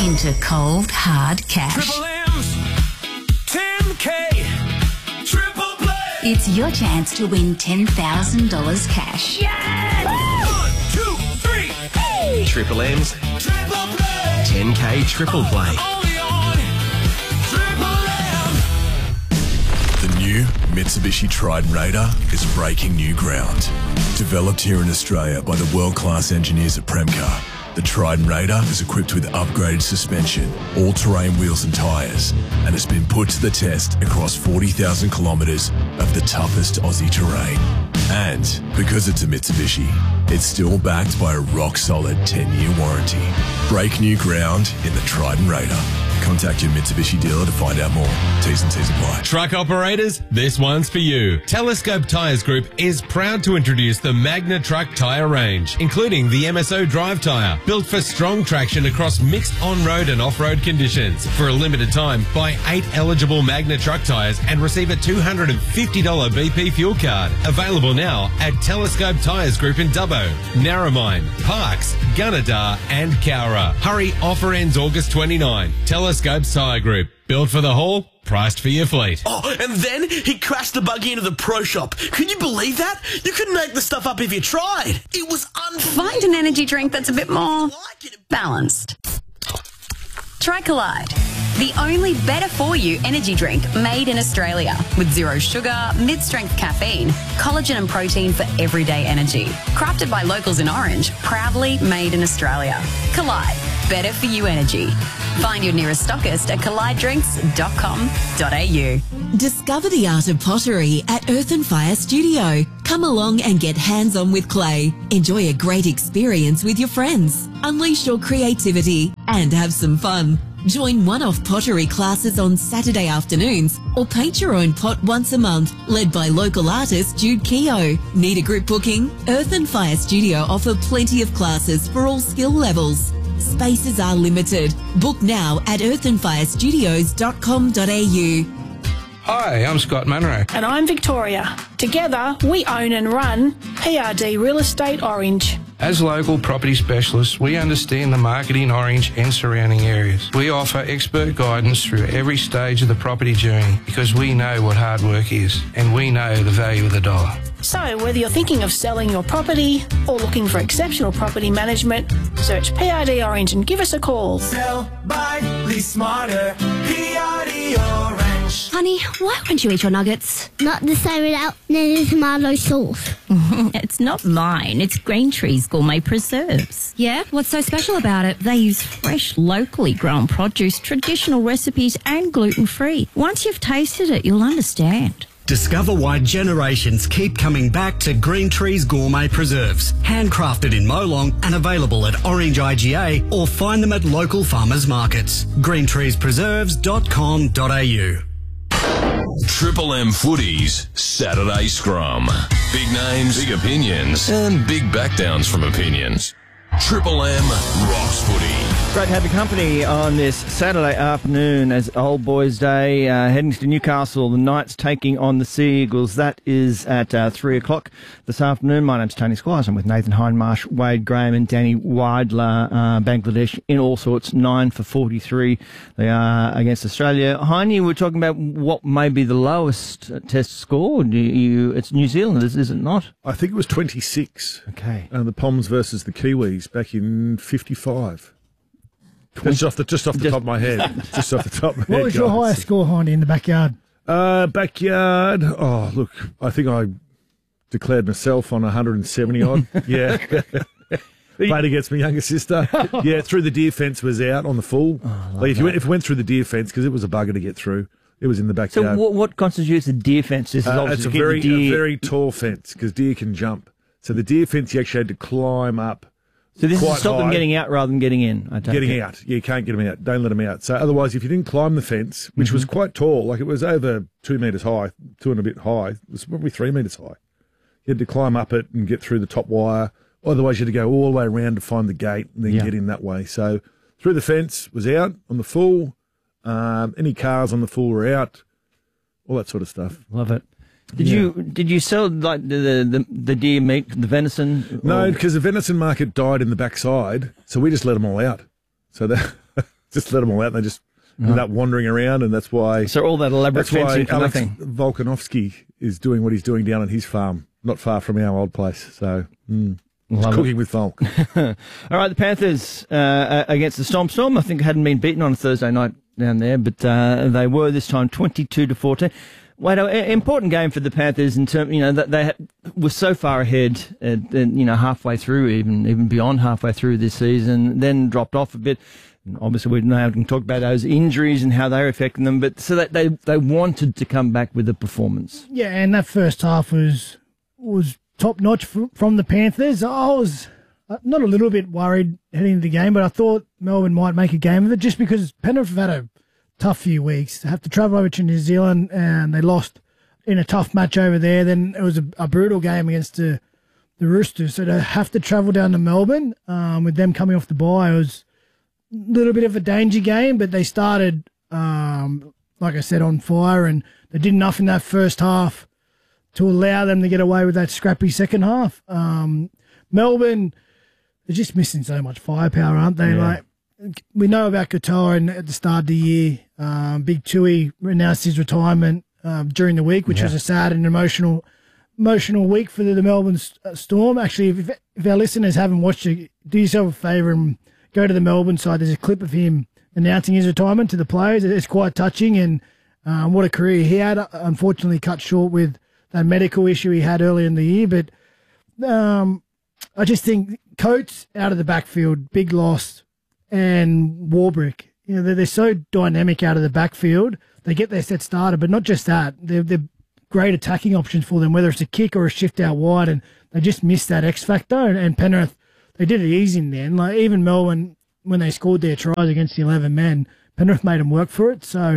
into cold, hard cash. Triple M's, 10K, triple play. It's your chance to win $10,000 cash. Yes! 1, 2, 3, hey! Triple M's, Triple play. 10K triple play. Only on Triple M. The new Mitsubishi Triton Raider is breaking new ground. Developed here in Australia by the world-class engineers at Premcar, the Triton Raider is equipped with upgraded suspension, all-terrain wheels and tyres, and has been put to the test across 40,000 kilometres of the toughest Aussie terrain. And because it's a Mitsubishi, it's still backed by a rock-solid 10-year warranty. Break new ground in the Triton Raider. Contact your Mitsubishi dealer to find out more. T's and C's apply. Truck operators, this one's for you. Telescope Tyres Group is proud to introduce the Magna Truck tyre range, including the MSO Drive tyre, built for strong traction across mixed on-road and off-road conditions. For a limited time, buy 8 eligible Magna Truck tyres and receive a $250 BP fuel card. Available now at Telescope Tyres Group in Dubbo, Narromine, Parkes, Gunnedah and Cowra. Hurry, offer ends August 29. Telescope Tyre Group. Built for the haul, priced for your fleet. Oh, and then he crashed the buggy into the pro shop. Can you believe that? You couldn't make the stuff up if you tried. It was unbelievable. Find an energy drink that's a bit more balanced. Try Collide, the only better-for-you energy drink made in Australia with zero sugar, mid-strength caffeine, collagen and protein for everyday energy. Crafted by locals in Orange, proudly made in Australia. Collide, better for you energy. Find your nearest stockist at collidedrinks.com.au. Discover the art of pottery at Earth and Fire Studio. Come along and get hands-on with clay. Enjoy a great experience with your friends. Unleash your creativity and have some fun. Join one-off pottery classes on Saturday afternoons or paint your own pot once a month, led by local artist Jude Keogh. Need a group booking? Earth and Fire Studio offer plenty of classes for all skill levels. Spaces are limited. Book now at earthandfirestudios.com.au. Hi, I'm Scott Munro. And I'm Victoria. Together, we own and run PRD Real Estate Orange. As local property specialists, we understand the market in Orange and surrounding areas. We offer expert guidance through every stage of the property journey because we know what hard work is and we know the value of the dollar. So whether you're thinking of selling your property or looking for exceptional property management, search PRD Orange and give us a call. Sell, buy, lease smarter. PRD Orange. Honey, why won't you eat your nuggets? Not the same without the tomato sauce. It's not mine. It's Green Tree's Gourmet Preserves. Yeah? What's so special about it? They use fresh, locally grown produce, traditional recipes and gluten-free. Once you've tasted it, you'll understand. Discover why generations keep coming back to Green Tree's Gourmet Preserves. Handcrafted in Molong and available at Orange IGA or find them at local farmers markets. greentreespreserves.com.au. Triple M Footies Saturday Scrum. Big names, big opinions, and big backdowns from opinions. Triple M rocks footy. Great to have your company on this Saturday afternoon as Old Boys Day. Heading to Newcastle, the Knights taking on the Sea Eagles. That is at 3 o'clock this afternoon. My name's Tony Squires. I'm with Nathan Hindmarsh, Wade Graham and Danny Weidler. Bangladesh in all sorts, 9 for 43. They are against Australia. Heine, we're talking about what may be the lowest test score. It's New Zealand, is it not? I think it was 26. Okay. The Poms versus the Kiwis back in 55. Just off the top of my head. Just off the top of my head. What was your highest score, Heine, in the backyard? Backyard. Oh, look, I think I declared myself on 170 odd. Yeah. Played against my younger sister. Yeah, through the deer fence was out on the full. Like if you went through the deer fence, because it was a bugger to get through. It was in the backyard. So what constitutes a deer fence? This is it's a very tall fence because deer can jump. So the deer fence you actually had to climb up. So this is to stop them getting out rather than getting in, I take Getting it. out. You can't get them out. Don't let them out. So otherwise, if you didn't climb the fence, which was quite tall, like it was over 2 metres high, 2 and a bit high, it was probably 3 metres high. You had to climb up it and get through the top wire. Otherwise, you had to go all the way around to find the gate and then get in that way. So through the fence was out on the full. Any cars on the full were out. All that sort of stuff. Love it. Did you sell like the deer meat, the venison? No, because the venison market died in the backside, so we just let them all out. So just let them all out. And they just end up wandering around, and that's why. So all that elaborate fencing for Alex nothing. Volkanovski is doing what he's doing down at his farm, not far from our old place. So he's cooking with Volk. All right, the Panthers against the Storm. I think hadn't been beaten on a Thursday night down there, but they were this time 22-14. Wait, important game for the Panthers in terms, that they were so far ahead, halfway through, even beyond halfway through this season, then dropped off a bit. And obviously, we now can talk about those injuries and how they're affecting them, but so that they wanted to come back with a performance. Yeah, and that first half was top notch from the Panthers. I was not a little bit worried heading into the game, but I thought Melbourne might make a game of it just because Penrith have had a tough few weeks. They have to travel over to New Zealand, and they lost in a tough match over there. Then it was a brutal game against the Roosters. So to have to travel down to Melbourne with them coming off the bye, it was a little bit of a danger game, but they started, like I said, on fire, and they did enough in that first half to allow them to get away with that scrappy second half. Melbourne, they're just missing so much firepower, aren't they? Yeah. We know about Katoa, and at the start of the year, Big Tui announced his retirement during the week, which was a sad and emotional week for the Melbourne Storm. Actually, if our listeners haven't watched it, do yourself a favour and go to the Melbourne side. There's a clip of him announcing his retirement to the players. It's quite touching, and what a career he had. Unfortunately, cut short with that medical issue he had earlier in the year. But I just think Coates out of the backfield, big loss. And Warbrick, they're so dynamic out of the backfield. They get their set started, but not just that. They're great attacking options for them, whether it's a kick or a shift out wide, and they just missed that X factor. And Penrith, they did it easy in the end. Like even Melbourne, when they scored their tries against the 11 men, Penrith made them work for it. So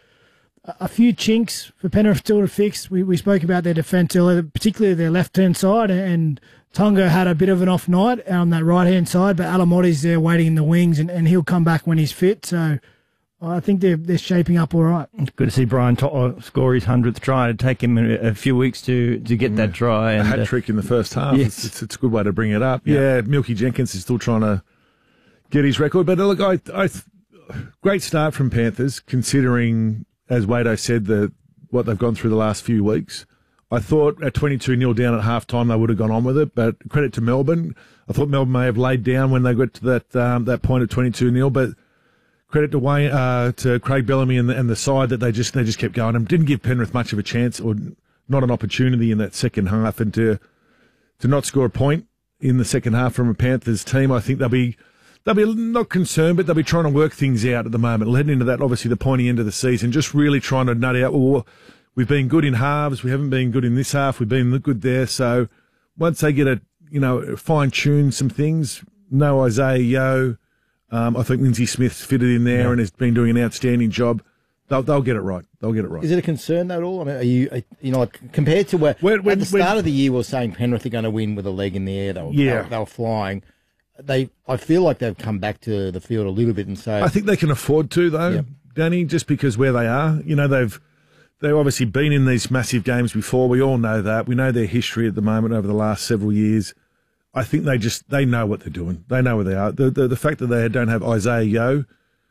a few chinks for Penrith still to fix. We spoke about their defence earlier, particularly their left-hand side, and Tonga had a bit of an off night on that right-hand side, but Alamoti's there waiting in the wings, and he'll come back when he's fit. So I think they're shaping up all right. Good to see Brian To'o score his 100th try. It'd take him a few weeks to get that try. And, a hat-trick in the first half. Yes. It's a good way to bring it up. Yeah, Milky Jenkins is still trying to get his record. But look, great start from Panthers, considering, as Wado said, what they've gone through the last few weeks. I thought at 22-0 down at halftime they would have gone on with it, but credit to Melbourne. I thought Melbourne may have laid down when they got to that point at 22-0, but credit to Wayne, to Craig Bellamy and the side that they just kept going and didn't give Penrith much of a chance or not an opportunity in that second half, and to not score a point in the second half from a Panthers team. I think they'll be not concerned, but they'll be trying to work things out at the moment, leading into that obviously the pointy end of the season, just really trying to nut out. Well, we've been good in halves. We haven't been good in this half. We've been good there. So once they get fine-tune some things, no Isaiah Yeo, I think Lindsay Smith's fitted in there and has been doing an outstanding job. They'll get it right. They'll get it right. Is it a concern though at all? I mean, are you like compared to where at the start of the year we were saying Penrith are going to win with a leg in the air. They were flying. I feel like they've come back to the field a little bit, and so I think they can afford to though, Danny, just because where they are. They've obviously been in these massive games before. We all know that. We know their history at the moment over the last several years. I think they know what they're doing. They know where they are. The fact that they don't have Isaiah Yeo,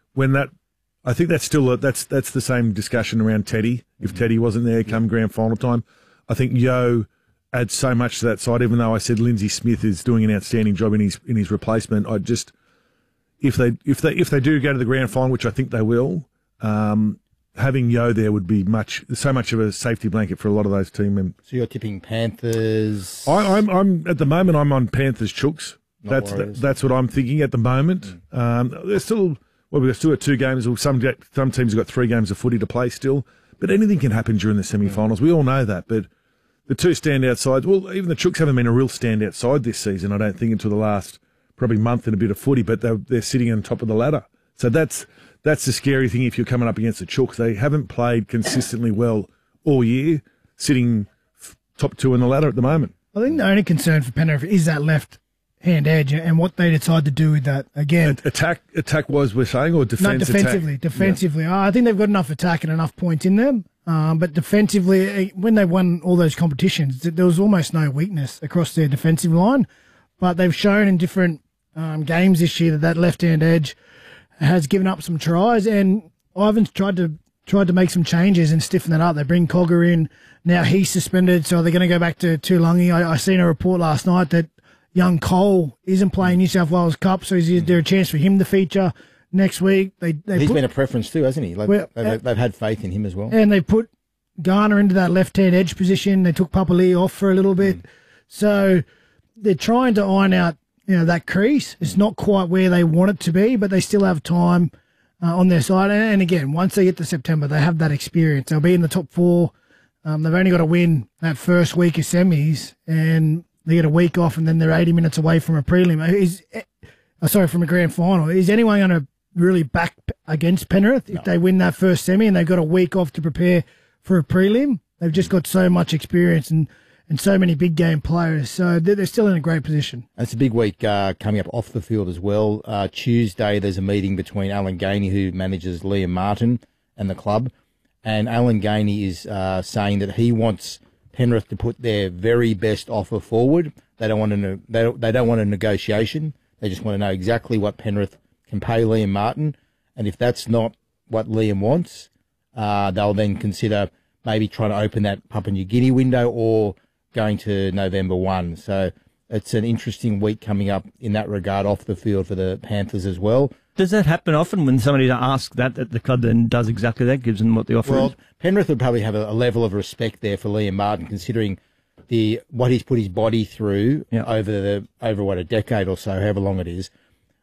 I think that's still that's the same discussion around Teddy. If Teddy wasn't there come grand final time, I think Yeo adds so much to that side. Even though I said Lindsay Smith is doing an outstanding job in his replacement, if they do go to the grand final, which I think they will. Having Yeo there would be so much of a safety blanket for a lot of those team members. So you're tipping Panthers? I'm at the moment. I'm on Panthers chooks. That's what I'm thinking at the moment. There's still we've still got 2 games. Some teams have got 3 games of footy to play still, but anything can happen during the semi-finals. We all know that. But the 2 standout sides, well, even the chooks haven't been a real standout side this season. I don't think until the last probably month and a bit of footy, but they're sitting on top of the ladder. So that's the scary thing if you're coming up against the Chooks. They haven't played consistently well all year, sitting top 2 in the ladder at the moment. I think the only concern for Penrith is that left-hand edge and what they decide to do with that. Again, attack-wise, we're saying, or defense? No, defensively. Yeah. I think they've got enough attack and enough points in them. But defensively, when they won all those competitions, there was almost no weakness across their defensive line. But they've shown in different games this year that left-hand edge has given up some tries, and Ivan's tried to make some changes and stiffen that up. They bring Cogger in. Now he's suspended, so they're going to go back to Tuilagi. I seen a report last night that young Cole isn't playing New South Wales Cup, so is there a chance for him to feature next week? He's been a preference too, hasn't he? They've had faith in him as well. And they put Garner into that left-hand edge position. They took Papali'i off for a little bit. So they're trying to iron out, that crease. It's not quite where they want it to be, but they still have time on their side. And again, once they get to September, they have that experience. They'll be in the top 4. They've only got to win that first week of semis, and they get a week off, and then they're 80 minutes away from a prelim. From a grand final. Is anyone going to really back against Penrith if they win that first semi and they've got a week off to prepare for a prelim? They've just got so much experience and so many big game players, so they're still in a great position. It's a big week coming up off the field as well. Tuesday, there's a meeting between Alan Gainey, who manages Liam Martin, and the club. And Alan Gainey is saying that he wants Penrith to put their very best offer forward. They don't want they don't want a negotiation. They just want to know exactly what Penrith can pay Liam Martin. And if that's not what Liam wants, they'll then consider maybe trying to open that Papua New Guinea window or going to November 1. So it's an interesting week coming up in that regard off the field for the Panthers as well. Does that happen often when somebody asks that the club then does exactly that, gives them what the offer is? Penrith would probably have a level of respect there for Liam Martin, considering what he's put his body through over a decade or so, however long it is.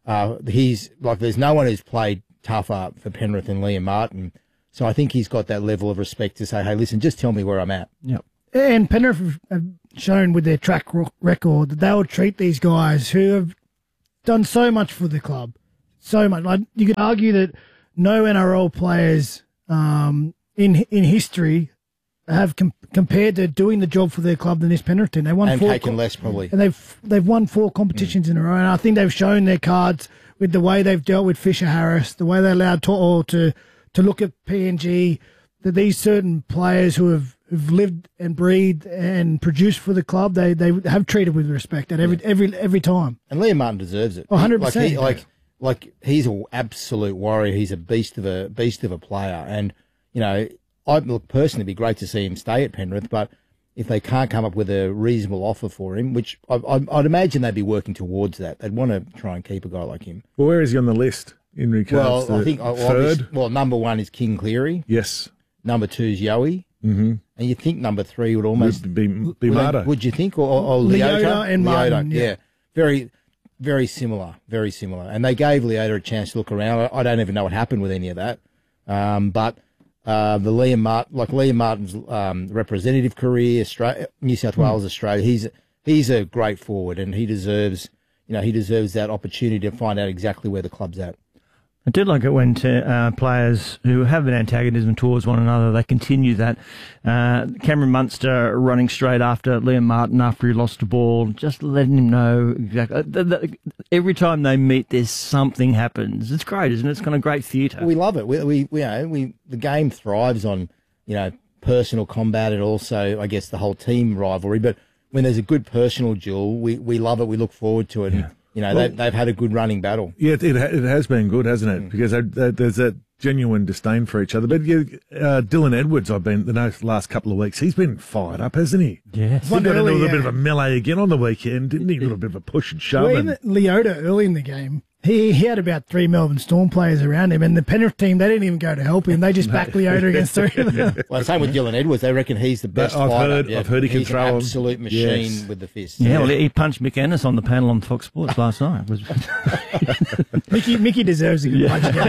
There's no one who's played tougher for Penrith than Liam Martin. So I think he's got that level of respect to say, hey, listen, just tell me where I'm at. Yep. And Penrith have shown with their track record that they'll treat these guys who have done so much for the club, so much. Like, you could argue that no NRL players in history have compared to doing the job for their club than this Penrith team. They won and taken less probably, and they've won 4 competitions in a row. And I think they've shown their cards with the way they've dealt with Fisher Harris, the way they allowed To'o to look at PNG. That these certain players who have lived and breathed and produced for the club, they have treated with respect at every time. And Liam Martin deserves it. 100%. He's an absolute warrior. He's a beast of a player. And I'd personally be great to see him stay at Penrith, but if they can't come up with a reasonable offer for him, which I'd imagine they'd be working towards that, they'd want to try and keep a guy like him. Well, where is he on the list in regards to third? Number 1 is King Cleary. Yes. Number 2 is Yowie. Mm-hmm. And you think number 3 would almost be Mata. Would you think, or Leota and Martin? Yeah, very, very similar, very similar. And they gave Leota a chance to look around. I don't even know what happened with any of that. But the Liam Martin's representative career, New South Wales, Australia. He's a great forward, and he deserves that opportunity to find out exactly where the club's at. I do like it when players who have an antagonism towards one another, they continue that. Cameron Munster running straight after Liam Martin after he lost the ball, just letting him know exactly. Every time they meet, there's something happens. It's great, isn't it? It's kind of great theatre. We love it. The game thrives on personal combat and also, I guess, the whole team rivalry. But when there's a good personal duel, we love it. We look forward to it. Yeah. They've had a good running battle. Yeah, it has been good, hasn't it? Because there's that genuine disdain for each other. But Dylan Edwards, the last couple of weeks, he's been fired up, hasn't he? Yes. He got into a little bit of a melee again on the weekend, didn't he? A little bit of a push and shove. Well, even Leota early in the game, he had about 3 Melbourne Storm players around him, and the Penrith team, they didn't even go to help him. They just backed Leota against 3 of them. Well, same with Dylan Edwards. They reckon he's the best fighter. I've heard he can throw him. He's an absolute machine with the fist. Yeah, well, he punched Mick Ennis on the panel on Fox Sports last night. Mickey deserves a good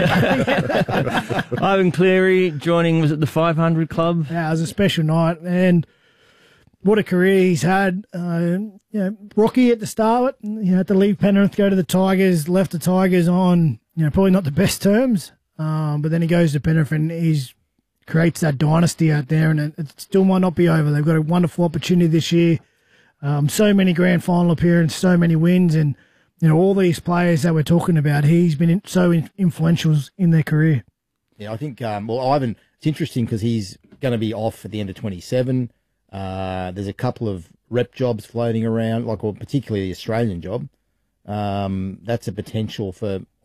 punch. Ivan Cleary joining, was it the 500 Club? Yeah, it was a special night, and what a career he's had. Rocky at the start, had to leave Penrith, go to the Tigers, left the Tigers on, probably not the best terms. But then he goes to Penrith and creates that dynasty out there, and it still might not be over. They've got a wonderful opportunity this year. So many grand final appearances, so many wins, and all these players that we're talking about, he's been so influential in their career. Yeah, I think, Ivan, it's interesting because he's going to be off at the end of 27. There's a couple of rep jobs floating around, particularly the Australian job. That's a potential for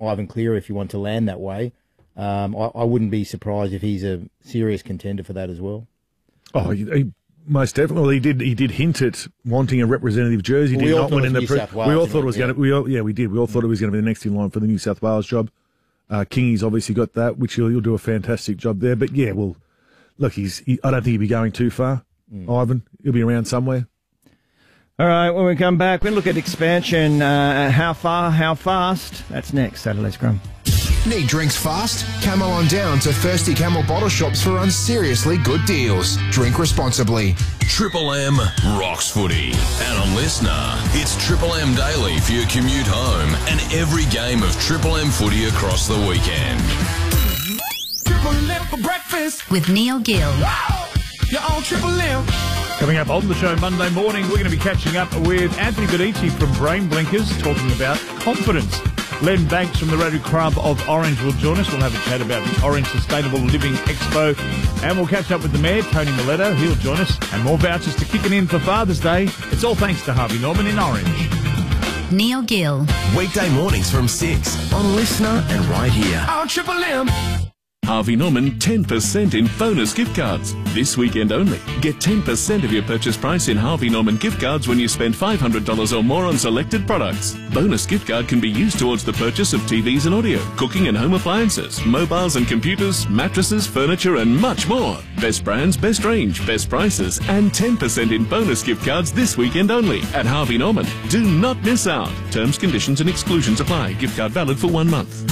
Ivan Cleary if you want to land that way. I wouldn't be surprised if he's a serious contender for that as well. Oh, he most definitely. He did hint at wanting a representative jersey. We all thought it was New South Wales. We all thought it was going to. We did. We all thought it was going to be the next in line for the New South Wales job. Kingy's obviously got that, which he'll do a fantastic job there. But yeah, well, look, I don't think he'll be going too far. Ivan, he'll be around somewhere. All right, when we come back, we'll look at expansion. How far, how fast? That's next, Saturday Scrum. Need drinks fast? Camel on down to Thirsty Camel bottle shops for unseriously good deals. Drink responsibly. Triple M rocks footy. And on Listener, it's Triple M Daily for your commute home and every game of Triple M footy across the weekend. Triple M for breakfast. With Neil Gill. You're on Triple M. Coming up on the show Monday morning, we're going to be catching up with Anthony Bedici from Brain Blinkers, talking about confidence. Len Banks from the Rotary Club of Orange will join us. We'll have a chat about the Orange Sustainable Living Expo. And we'll catch up with the Mayor, Tony Miletto. He'll join us. And more vouchers to kick it in for Father's Day. It's all thanks to Harvey Norman in Orange. Neil Gill. Weekday mornings from 6 on Listener and right here. On Triple M. Harvey Norman 10% in bonus gift cards. This weekend only. Get 10% of your purchase price in Harvey Norman gift cards when you spend $500 or more on selected products. Bonus gift card can be used towards the purchase of TVs and audio, cooking and home appliances, mobiles and computers, mattresses, furniture and much more. Best brands, best range, best prices and 10% in bonus gift cards this weekend only at Harvey Norman. Do not miss out. Terms, conditions and exclusions apply. Gift card valid for 1 month.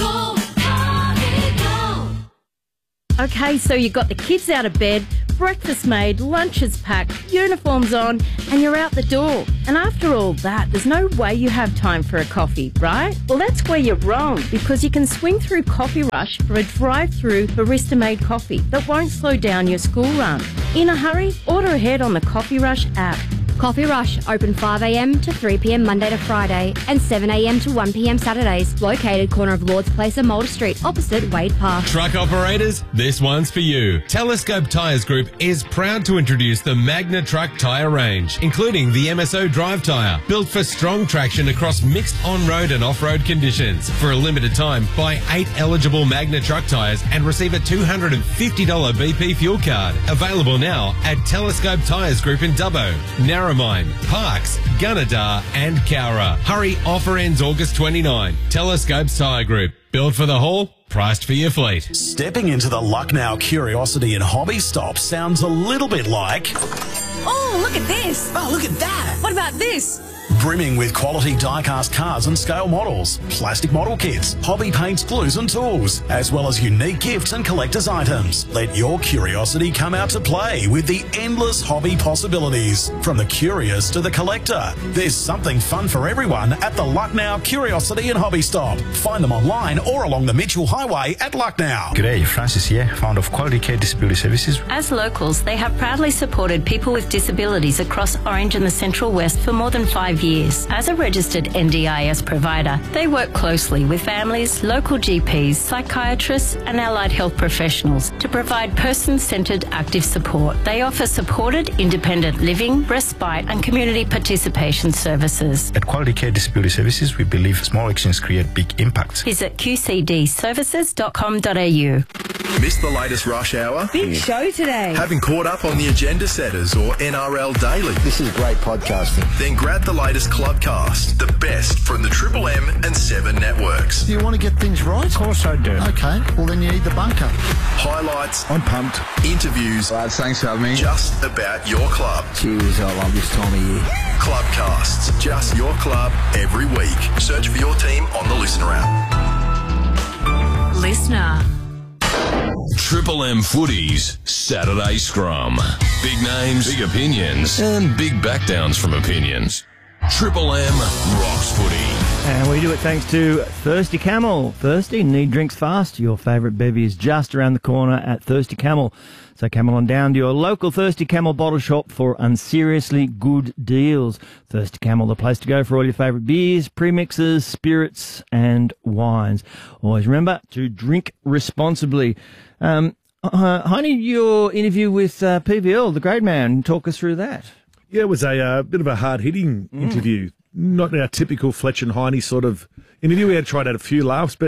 Okay, so you've got the kids out of bed, breakfast made, lunch is packed, uniforms on, and you're out the door. And after all that, there's no way you have time for a coffee, right? Well, that's where you're wrong, because you can swing through Coffee Rush for a drive-through barista-made coffee that won't slow down your school run. In a hurry? Order ahead on the Coffee Rush app. Coffee Rush, open 5am to 3pm Monday to Friday and 7am to 1pm Saturdays. Located corner of Lord's Place and Mulder Street, opposite Wade Park. Truck operators, this one's for you. Telescope Tyres Group is proud to introduce the Magna Truck tyre range, including the MSO drive tyre, built for strong traction across mixed on-road and off-road conditions. For a limited time, buy 8 eligible Magna Truck tyres and receive a $250 BP fuel card. Available now at Telescope Tyres Group in Dubbo, Narromine, Parks, Gunnedah and Cowra. Hurry, offer ends August 29. Telescopes Tyre Group. Built for the haul, priced for your fleet. Stepping into the Lucknow Curiosity and Hobby Stop sounds a little bit like... Oh, look at this. Oh, look at that. What about this? Brimming with quality die-cast cars and scale models, plastic model kits, hobby paints, glues and tools, as well as unique gifts and collector's items. Let your curiosity come out to play with the endless hobby possibilities. From the curious to the collector, there's something fun for everyone at the Lucknow Curiosity and Hobby Stop. Find them online or along the Mitchell Highway at Lucknow. G'day, Francis here, founder of Quality Care Disability Services. As locals, they have proudly supported people with disabilities across Orange and the Central West for more than 5 years. As a registered NDIS provider, they work closely with families, local GPs, psychiatrists and allied health professionals to provide person-centred active support. They offer supported independent living, respite and community participation services. At Quality Care Disability Services, we believe small actions create big impacts. Visit qcdservices.com.au. Missed the latest rush hour? Big show today. Haven't caught up on the Agenda Setters or NRL Daily? This is great podcasting. Then grab the latest Clubcast, the best from the Triple M and 7 networks. Do you want to get things right? Of course I do. Okay, well then you need the bunker. Highlights. I'm pumped. Interviews. Lads, thanks for having me. Just about your club. Cheers, I love this time of year. Clubcasts, just your club every week. Search for your team on the Listener app. Listener. Triple M Footy's Saturday Scrum. Big names, big opinions, and big backdowns from opinions. Triple M rocks footy. And we do it thanks to Thirsty Camel. Thirsty? Need drinks fast? Your favourite bevy is just around the corner at Thirsty Camel. So camel on down to your local Thirsty Camel bottle shop for unseriously good deals. Thirsty Camel, the place to go for all your favourite beers, premixes, spirits and wines. Always remember to drink responsibly. Heine, your interview with PVL, the great man, talk us through that. Yeah, it was a bit of a hard-hitting interview. Not our typical Fletch and Heine sort of interview. We had tried out a few laughs, but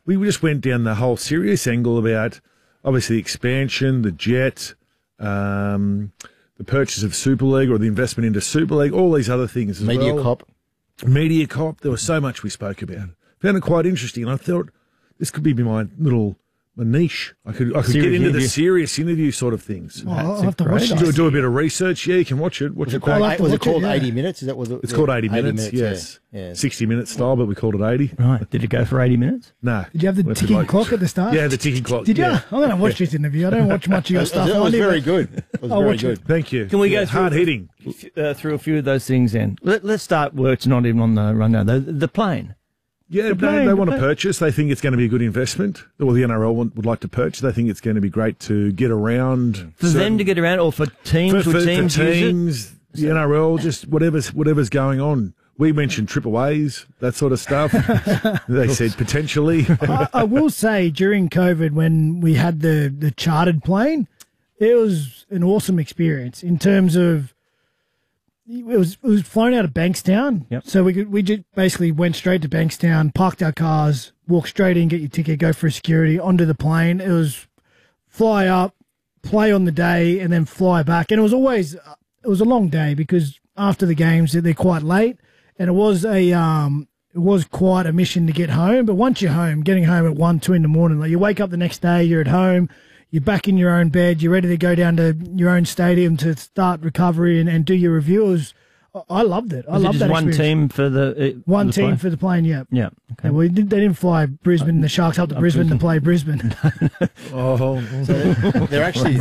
we just went down the whole serious angle about obviously the expansion, the jet, the purchase of Super League or the investment into Super League, all these other things as Media well. Media Cop. There was so much we spoke about. Found it quite interesting, and I thought this could be my little niche. I could get into the serious interview sort of things. Oh, I'll have to watch it. Do a bit of research. Yeah, you can watch it. Was it called 80 Minutes? Is that was it? It's called 80 Minutes. Yes, yeah. 60 minute style, but we called it 80. Right. Did it go for 80 minutes? No. Did you have the ticking clock at the start? Yeah, the ticking clock. Did you? Yeah. I'm going to watch this interview. I don't watch much of your stuff. It was very good. It was very good. Thank you. Can we go through, hard hitting through a few of those things then? Let's start where it's not even on the rundown. The plane. Yeah, they want to purchase. They think it's going to be a good investment. Or the NRL would like to purchase. They think it's going to be great to get around. For them to get around, or for teams? For teams, the NRL, just whatever's going on. We mentioned triple A's, that sort of stuff. They said potentially. I will say during COVID when we had the chartered plane, it was an awesome experience in terms of it was flown out of Bankstown. Yep. So we just basically went straight to Bankstown, parked our cars, walked straight in, get your ticket, go for security, onto the plane. It was fly up, play on the day, and then fly back. And it was a long day because after the games they're quite late, and it was quite a mission to get home. But once you're home, getting home at 1, 2 in the morning, like you wake up the next day, you're at home. You're back in your own bed. You're ready to go down to your own stadium to start recovery and do your reviews. I loved it. I loved that one experience. team for the one team plane? for the plane. Yeah. Yeah. Okay. Yeah, well, they didn't fly Brisbane. The Sharks up to Brisbane to play Brisbane. They're actually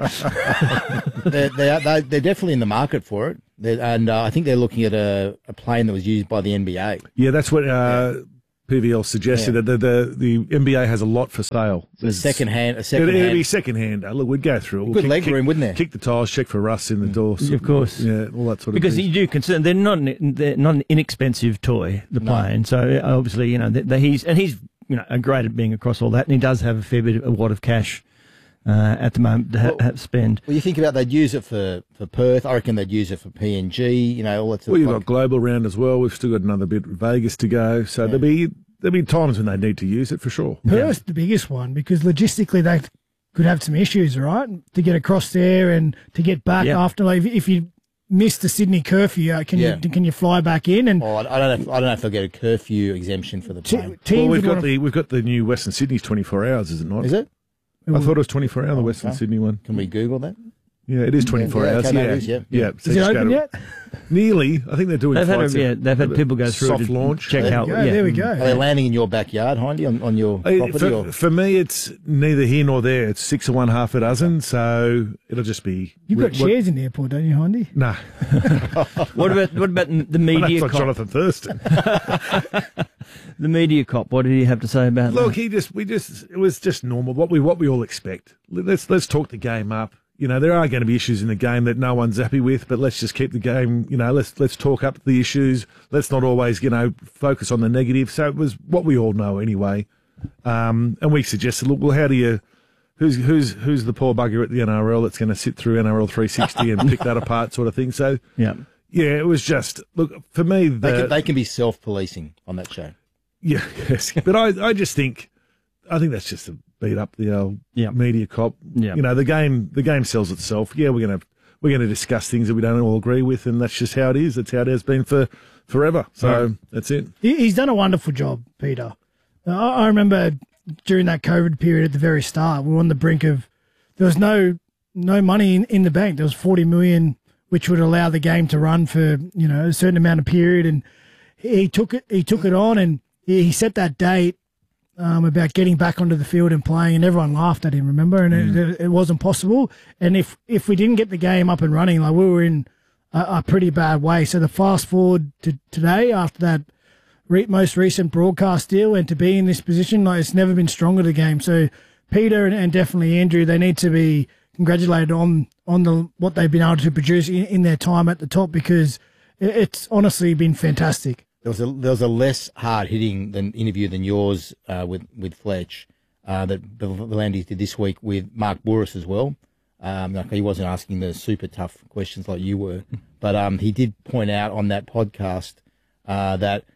they're definitely in the market for it. And I think they're looking at a plane that was used by the NBA. Yeah, that's what PVL suggested, that the NBA has a lot for sale. So second-hand. It'd be second-hand. Look, we'd go through it. Good leg room, wouldn't there? Kick the tires, check for rust in the door. Of course. Yeah, all that sort of because thing. you do consider they're not an inexpensive toy, the plane. So obviously, he's great at being across all that, and he does have a fair bit of wad of cash at the moment to spend. Well, you think about they'd use it for Perth. I reckon they'd use it for PNG. All that sort Well, you've got global round as well. We've still got another bit of Vegas to go. So there'll be times when they need to use it for sure. Perth's the biggest one because logistically they could have some issues, right? To get across there and to get back after, like, if you miss the Sydney curfew, can you fly back in? And I don't know if they'll get a curfew exemption for the plane. Well, we've got the new Western Sydney's 24 hours, is it not? Is it? I thought it was 24 hours, the Western Sydney one. Can we Google that? Yeah, it is 24 hours. Okay, no, it is, yeah. Is it open yet? Nearly. I think they're doing they've had people go through soft to launch. Check out. There we go. Are they landing in your backyard, Hindy, on your property? For me, it's neither here nor there. It's 6 of one, half a dozen, so it'll just be... You've got shares in the airport, don't you, Hindy? No. What about the media like cop? Jonathan Thurston. The media cop. What did he have to say about that? Look, it was just normal. What we all expect. Let's talk the game up. There are going to be issues in the game that no one's happy with, but let's just keep the game. Let's talk up the issues. Let's not always focus on the negative. So it was what we all know anyway. And we suggested, look, well, how do you? Who's the poor bugger at the NRL that's going to sit through NRL 360 and pick that apart, sort of thing. So yeah, it was just look for me. They can be self-policing on that show. Yeah, yes, but I just think that's just a beat up the old media cop. Yeah. The game sells itself. Yeah, we're gonna discuss things that we don't all agree with, and that's just how it is. That's how it has been for forever. So that's it. He's done a wonderful job, Peter. I remember during that COVID period at the very start, we were on the brink of there was no money in the bank. There was 40 million, which would allow the game to run for a certain amount of period, and he took it on, and he set that date. About getting back onto the field and playing, and everyone laughed at him, remember? And it wasn't possible. And if we didn't get the game up and running, like we were in a pretty bad way. So the fast forward to today, after that most recent broadcast deal, and to be in this position, like it's never been stronger, the game. So Peter and definitely Andrew, they need to be congratulated on what they've been able to produce in their time at the top, because it's honestly been fantastic. There was a less hard hitting interview than yours with Fletch that V'landys did this week with Mark Bouris as well. He wasn't asking the super tough questions like you were, but he did point out on that podcast that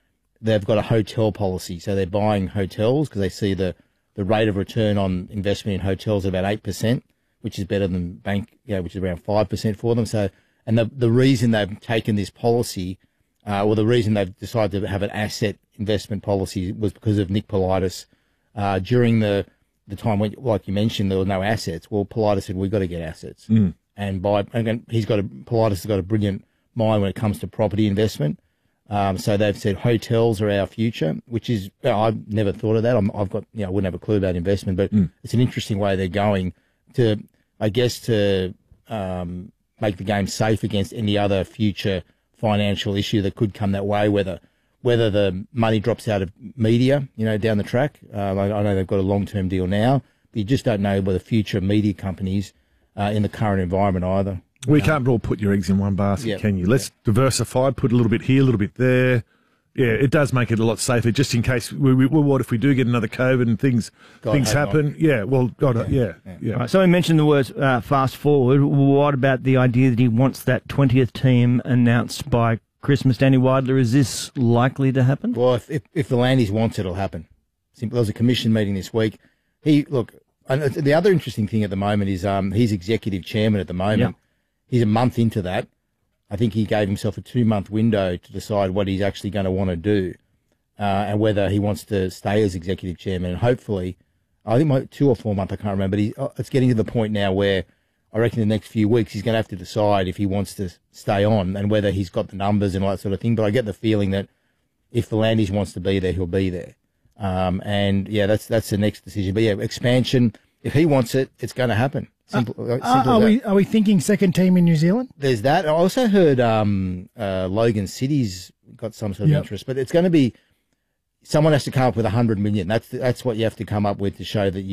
they've got a hotel policy. So they're buying hotels because they see the rate of return on investment in hotels at about 8%, which is better than bank, which is around 5% for them. So, and the reason they've taken this policy, or the reason they've decided to have an asset investment policy was because of Nick Politis. During the time when, like you mentioned, there were no assets. Well, Politis said, we've got to get assets. And Politis has got a brilliant mind when it comes to property investment. So they've said hotels are our future, which is, I've never thought of that. I wouldn't have a clue about investment, but it's an interesting way they're going to, I guess, to make the game safe against any other future financial issue that could come that way, whether the money drops out of media, down the track. I know they've got a long-term deal now, but you just don't know whether future media companies in the current environment either. We can't all put your eggs in one basket, can you? Let's diversify, put a little bit here, a little bit there. Yeah, it does make it a lot safer, just in case. What if we do get another COVID and things happen? Not. Yeah, well, God, yeah. Right, so we mentioned the words fast forward. What about the idea that he wants that 20th team announced by Christmas? Danny Weidler, is this likely to happen? Well, if the Landis wants it, it'll happen. Simple. There was a commission meeting this week. And the other interesting thing at the moment is he's executive chairman at the moment. Yeah. He's a month into that. I think he gave himself a 2-month window to decide what he's actually going to want to do and whether he wants to stay as executive chairman. And hopefully, I think 2 or 4 months, I can't remember, but it's getting to the point now where I reckon in the next few weeks he's going to have to decide if he wants to stay on and whether he's got the numbers and all that sort of thing. But I get the feeling that if the Landis wants to be there, he'll be there. That's the next decision. But expansion, if he wants it, it's going to happen. Are we thinking second team in New Zealand? There's that. I also heard Logan City's got some sort of interest, but it's going to be someone has to come up with $100 million. That's what you have to come up with to show that